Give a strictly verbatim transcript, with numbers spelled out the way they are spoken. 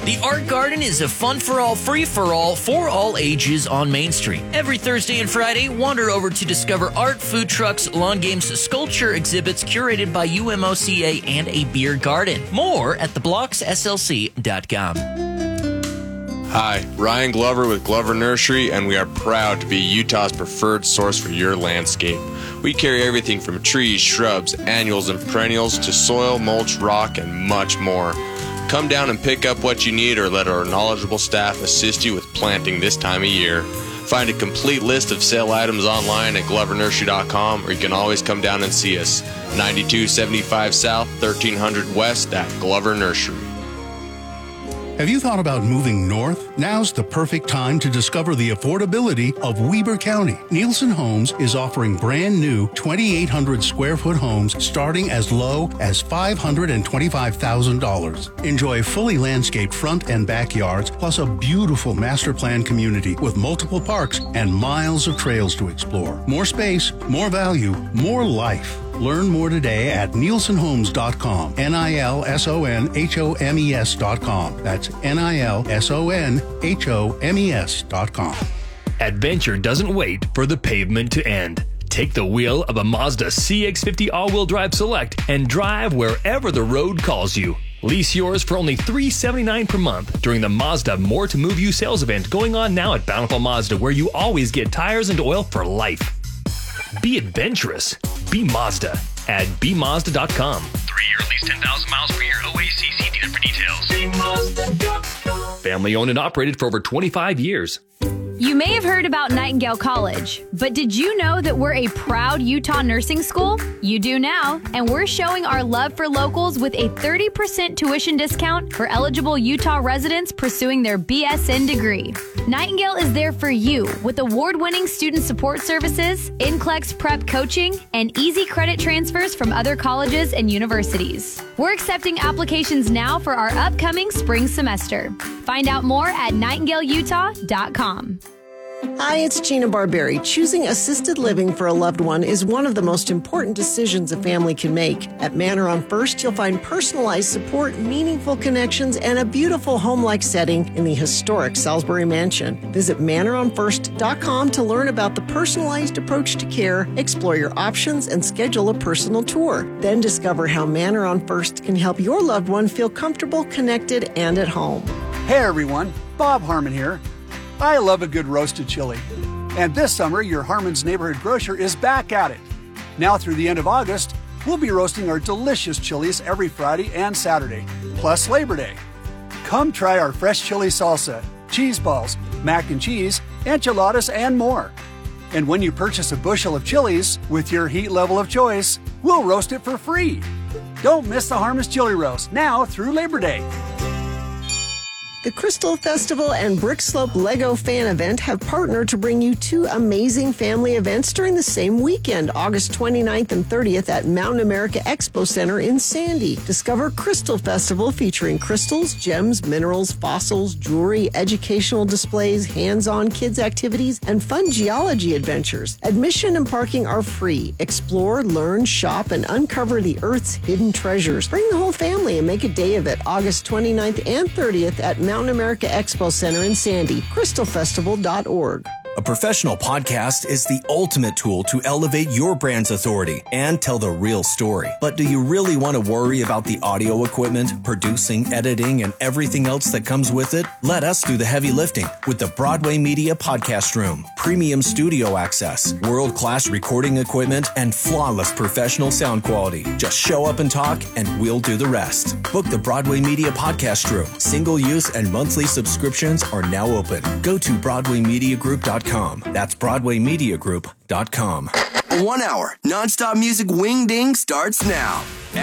The Art Garden is a fun-for-all, free-for-all, for all ages on Main Street. Every Thursday and Friday, wander over to discover art, food trucks, lawn games, sculpture exhibits curated by U M O C A, and a beer garden. More at the blocks S L C dot com. Hi, Ryan Glover with Glover Nursery, and we are proud to be Utah's preferred source for your landscape. We carry everything from trees, shrubs, annuals, and perennials to soil, mulch, rock, and much more. Come down and pick up what you need or let our knowledgeable staff assist you with planting this time of year. Find a complete list of sale items online at glover nursery dot com, or you can always come down and see us. ninety-two seventy-five South, thirteen hundred West at Glover Nursery. Have you thought about moving north? Now's the perfect time to discover the affordability of Weber County. Nielsen Homes is offering brand new twenty-eight hundred square foot homes starting as low as five hundred twenty-five thousand dollars. Enjoy fully landscaped front and backyards, plus a beautiful master plan community with multiple parks and miles of trails to explore. More space, more value, more life. Learn more today at nielsen homes dot com. N I L S O N H O M E S dot com. That's N I L S O N H O M E S dot com. Adventure doesn't wait for the pavement to end. Take the wheel of a Mazda C X fifty all-wheel drive Select and drive wherever the road calls you. Lease yours for only three hundred seventy-nine dollars per month during the Mazda More to Move You sales event going on now at Bountiful Mazda, where you always get tires and oil for life. Be adventurous. Be Mazda at be mazda dot com. Three year, at least ten thousand miles per year. O A C C dealer for details. be mazda dot com. Family owned and operated for over twenty-five years. You may have heard about Nightingale College, but did you know that we're a proud Utah nursing school? You do now, and we're showing our love for locals with a thirty percent tuition discount for eligible Utah residents pursuing their B S N degree. Nightingale is there for you with award-winning student support services, N C L E X prep coaching, and easy credit transfers from other colleges and universities. We're accepting applications now for our upcoming spring semester. Find out more at nightingale utah dot com. Hi, it's Gina Barberi. Choosing assisted living for a loved one is one of the most important decisions a family can make. At Manor on First, you'll find personalized support, meaningful connections, and a beautiful home-like setting in the historic Salisbury Mansion. Visit manor on first dot com to learn about the personalized approach to care, explore your options, and schedule a personal tour. Then discover how Manor on First can help your loved one feel comfortable, connected, and at home. Hey everyone, Bob Harmon here. I love a good roasted chili. And this summer, your Harmon's Neighborhood Grocer is back at it. Now through the end of August, we'll be roasting our delicious chilies every Friday and Saturday, plus Labor Day. Come try our fresh chili salsa, cheese balls, mac and cheese, enchiladas, and more. And when you purchase a bushel of chilies with your heat level of choice, we'll roast it for free. Don't miss the Harmon's Chili Roast, now through Labor Day. The Crystal Festival and Brick Slope Lego Fan Event have partnered to bring you two amazing family events during the same weekend, August twenty-ninth and thirtieth at Mountain America Expo Center in Sandy. Discover Crystal Festival featuring crystals, gems, minerals, fossils, jewelry, educational displays, hands-on kids activities, and fun geology adventures. Admission and parking are free. Explore, learn, shop, and uncover the Earth's hidden treasures. Bring the whole family and make a day of it, August twenty-ninth and thirtieth at Mountain Mountain America Expo Center in Sandy, crystal festival dot org. A professional podcast is the ultimate tool to elevate your brand's authority and tell the real story. But do you really want to worry about the audio equipment, producing, editing, and everything else that comes with it? Let us do the heavy lifting with the Broadway Media Podcast Room. Premium studio access, world-class recording equipment, and flawless professional sound quality. Just show up and talk, and we'll do the rest. Book the Broadway Media Podcast Room. Single-use and monthly subscriptions are now open. Go to broadway media group dot com. That's broadway media group dot com. One hour nonstop music wing ding starts now.